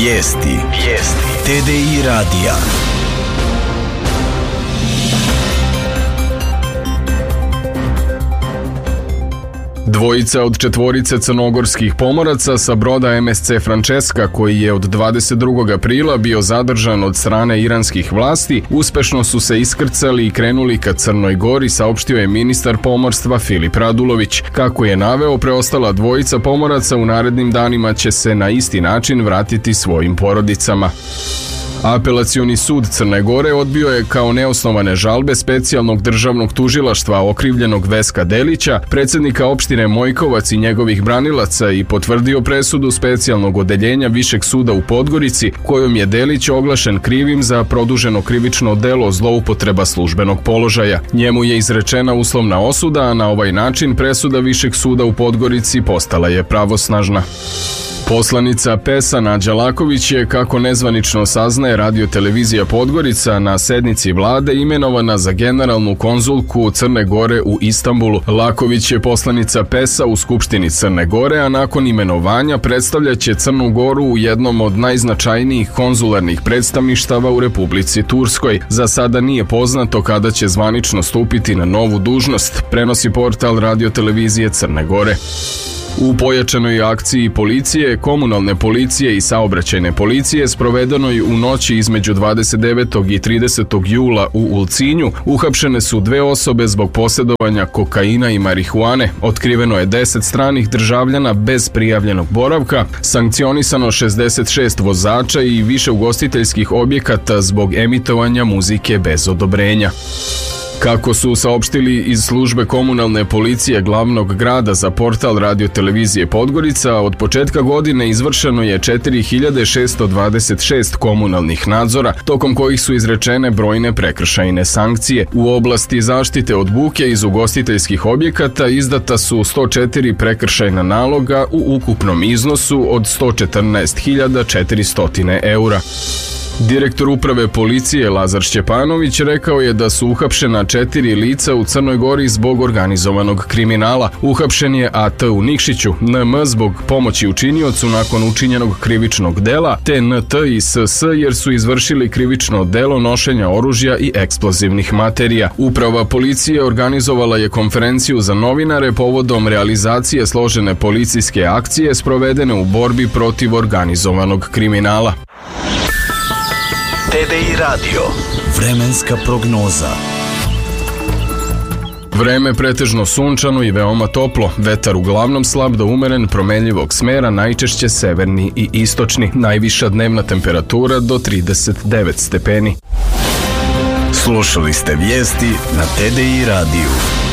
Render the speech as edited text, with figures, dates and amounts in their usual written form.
Vijesti TDI radija. Dvojica od četvorice crnogorskih pomoraca sa broda MSC Francesca, koji je od 22. aprila bio zadržan od strane iranskih vlasti, uspešno su se iskrcali i krenuli ka Crnoj Gori, saopštio je ministar pomorstva Filip Radulović. Kako je naveo, preostala dvojica pomoraca u narednim danima će se na isti način vratiti svojim porodicama. Apelacioni sud Crne Gore odbio je kao neosnovane žalbe specijalnog državnog tužilaštva okrivljenog Veska Delića, predsjednika opštine Mojkovac i njegovih branilaca i potvrdio presudu specijalnog odeljenja Višeg suda u Podgorici, kojom je Delić oglašen krivim za produženo krivično delo zloupotreba službenog položaja. Njemu je izrečena uslovna osuda, a na ovaj način presuda Višeg suda u Podgorici postala je pravosnažna. Poslanica PES-a Nađa Laković je, kako nezvanično saznaje Radio-televizija Podgorica, na sednici vlade imenovana za generalnu konzulku Crne Gore u Istanbulu. Laković je poslanica PES-a u Skupštini Crne Gore, a nakon imenovanja predstavljaće Crnu Goru u jednom od najznačajnijih konzularnih predstavništava u Republici Turskoj. Za sada nije poznato kada će zvanično stupiti na novu dužnost, prenosi portal Radio-televizije Crne Gore. U pojačanoj akciji policije, komunalne policije i saobraćajne policije sprovedenoj u noći između 29. i 30. jula u Ulcinju uhapšene su 2 osobe zbog posjedovanja kokaina i marihuane. Otkriveno je 10 stranih državljana bez prijavljenog boravka, sankcionisano 66 vozača i više ugostiteljskih objekata zbog emitovanja muzike bez odobrenja. Kako su saopštili iz službe komunalne policije glavnog grada za portal Radio-televizije Podgorica, od početka godine izvršeno je 4626 komunalnih nadzora, tokom kojih su izrečene brojne prekršajne sankcije. U oblasti zaštite od buke iz ugostiteljskih objekata izdata su 104 prekršajna naloga u ukupnom iznosu od 114.400 eura. Direktor uprave policije Lazar Šćepanović rekao je da su uhapšena 4 lica u Crnoj Gori zbog organizovanog kriminala. Uhapšen je AT u Nikšiću, NM zbog pomoći učiniocu nakon učinjenog krivičnog dela, te NT i SS jer su izvršili krivično delo nošenja oružja i eksplozivnih materija. Uprava policije organizovala je konferenciju za novinare povodom realizacije složene policijske akcije sprovedene u borbi protiv organizovanog kriminala. TDI radio. Vremenska prognoza. Vreme pretežno sunčano i veoma toplo. Vetar uglavnom slab do umeren, promenljivog smera, najčešće severni i istočni. Najviša dnevna temperatura do 39 stepeni. Slušali ste vijesti na TDI radiju.